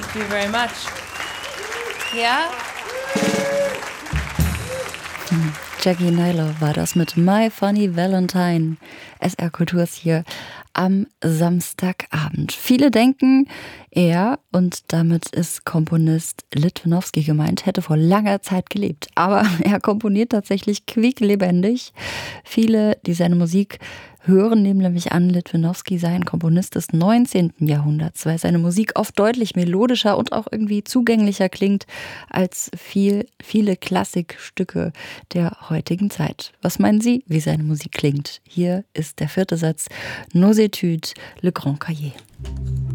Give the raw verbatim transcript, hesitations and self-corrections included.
Thank you very much. Ja? Jackie Naylor war das mit My Funny Valentine. S R Kultur ist hier am Samstagabend. Viele denken, er, und damit ist Komponist Litvinowski gemeint, hätte vor langer Zeit gelebt. Aber er komponiert tatsächlich quieklebendig. Viele, die seine Musik hören, nehmen nämlich an, Litvinowski sei ein Komponist des neunzehnten Jahrhunderts, weil seine Musik oft deutlich melodischer und auch irgendwie zugänglicher klingt als viel, viele Klassikstücke der heutigen Zeit. Was meinen Sie, wie seine Musik klingt? Hier ist der vierte Satz, Nos études, le grand cahier.